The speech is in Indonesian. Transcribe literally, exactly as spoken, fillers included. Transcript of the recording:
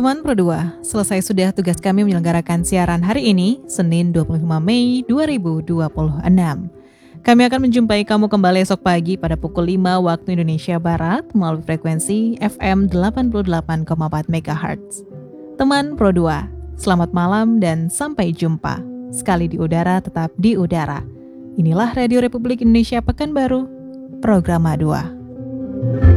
Teman Pro dua, selesai sudah tugas kami menyelenggarakan siaran hari ini, Senin dua puluh lima Mei dua ribu dua puluh enam. Kami akan menjumpai kamu kembali esok pagi pada pukul lima waktu Indonesia Barat melalui frekuensi F M delapan puluh delapan koma empat megahertz. Teman Pro dua, selamat malam dan sampai jumpa. Sekali di udara, tetap di udara. Inilah Radio Republik Indonesia Pekanbaru, Programa dua.